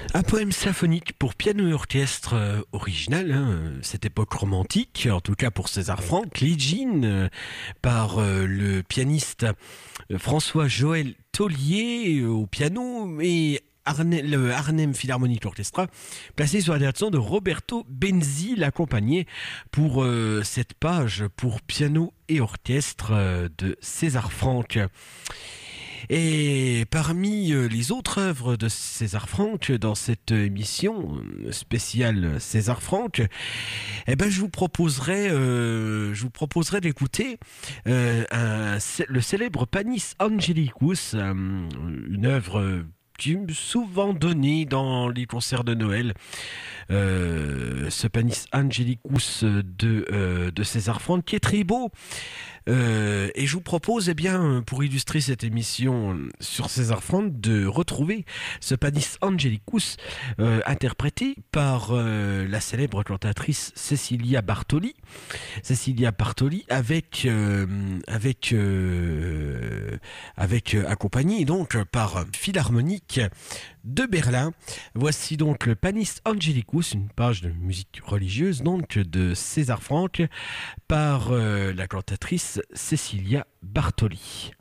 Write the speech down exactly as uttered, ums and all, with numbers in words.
Un poème symphonique pour piano et orchestre euh, original, hein, cette époque romantique, en tout cas pour César Franck, Liegine, euh, par euh, le pianiste euh, François-Joël Taulier euh, au piano et Arne- le Arnhem Philharmonic Orchestra, placé sous la direction de Roberto Benzi, l'accompagné pour euh, cette page pour piano et orchestre euh, de César Franck. Et parmi euh, les autres œuvres de César Franck dans cette émission euh, spéciale César Franck, eh ben je vous proposerai, euh, je vous proposerai d'écouter euh, un- le célèbre Panis Angelicus, euh, une œuvre euh, qui est souvent donnée dans les concerts de Noël. Euh, ce Panis Angelicus de, euh, de César Franck qui est très beau. Euh, et je vous propose, eh bien, pour illustrer cette émission sur César Franck, de retrouver ce Panis Angelicus euh, interprété par euh, la célèbre cantatrice Cecilia Bartoli. Cecilia Bartoli avec euh, avec euh, avec euh, accompagné donc par Philharmonique de Berlin. Voici donc le Panis Angelicus, une page de musique religieuse donc de César Franck par euh, la cantatrice Cecilia Bartoli.